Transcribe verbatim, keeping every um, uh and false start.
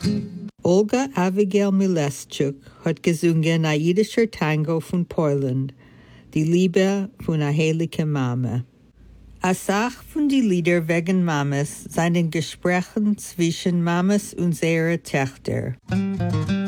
Olga Abigail Mileschuk hat gesungen ein jüdischer Tango von Poland, die Liebe von einer heiligen Mama. Eine Sache von den Lieder wegen Mamas seien in Gesprächen zwischen Mamas und ihrer Töchter.